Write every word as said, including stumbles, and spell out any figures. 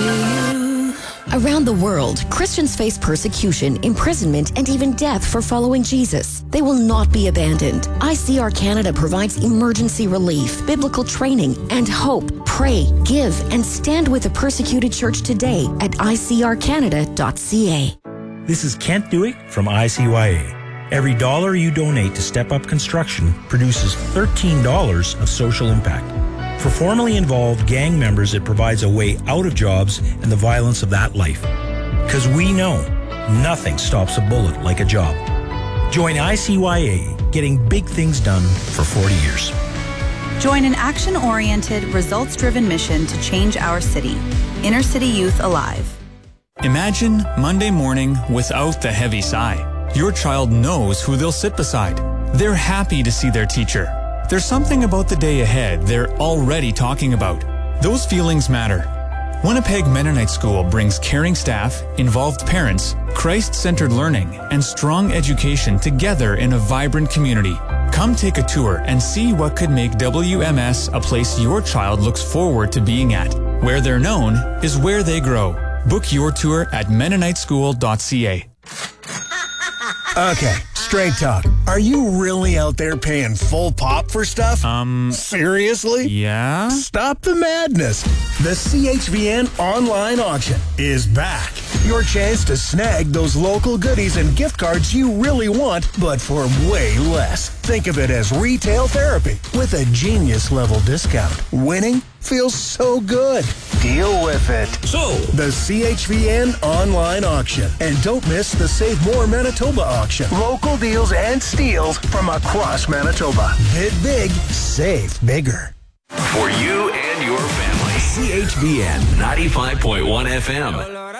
Around the world, Christians face persecution, imprisonment, and even death for following Jesus. They will not be abandoned. I C R Canada provides emergency relief, biblical training, and hope. Pray, give, and stand with the persecuted church today at I C R Canada dot C A. This is Kent Dewick from I C Y A. Every dollar you donate to Step Up Construction produces thirteen dollars of social impact. For formerly involved gang members, it provides a way out of jobs and the violence of that life. Because we know nothing stops a bullet like a job. Join I C Y A, getting big things done for forty years. Join an action-oriented, results-driven mission to change our city. Inner City Youth Alive. Imagine Monday morning without the heavy sigh. Your child knows who they'll sit beside. They're happy to see their teacher. There's something about the day ahead they're already talking about. Those feelings matter. Winnipeg Mennonite School brings caring staff, involved parents, Christ-centered learning, and strong education together in a vibrant community. Come take a tour and see what could make W M S a place your child looks forward to being at. Where they're known is where they grow. Book your tour at Mennonite School dot C A. Okay, straight talk. Are you really out there paying full pop for stuff? Um... Seriously? Yeah? Stop the madness. The C H V N online auction is back. Your chance to snag those local goodies and gift cards you really want, but for way less. Think of it as retail therapy with a genius-level discount. Winning feels so good. Deal with it. So, the C H V N online auction. And don't miss the Save More Manitoba auction. Local deals and steals from across Manitoba. Bid big, save bigger. For you and your family. C H V N ninety-five point one F M.